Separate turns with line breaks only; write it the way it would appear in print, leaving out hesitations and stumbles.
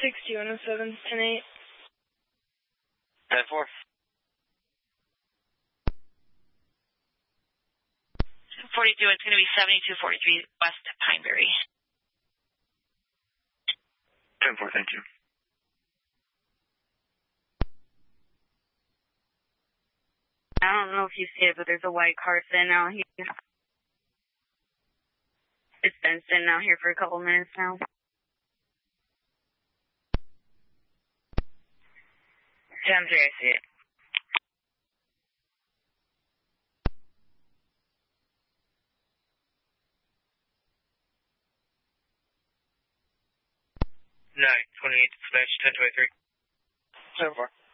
6107, 10-8.
10-4.
42, it's going to be 7243 West Pineberry.
10-4, thank you.
I don't know if you see it, but there's a white car sitting out here. It's been sitting out here for a couple minutes now.
10-3, I see it.
Nine 28 dispatch 10-23.
10-4.